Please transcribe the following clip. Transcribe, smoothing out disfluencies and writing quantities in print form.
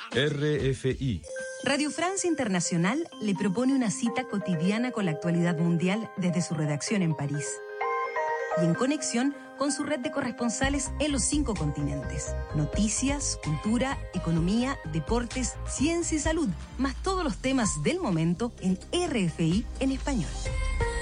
RFI. Radio Francia Internacional le propone una cita cotidiana con la actualidad mundial desde su redacción en París y en conexión con su red de corresponsales en los 5 continentes. Noticias, cultura, economía, deportes, ciencia y salud, más todos los temas del momento en RFI en español.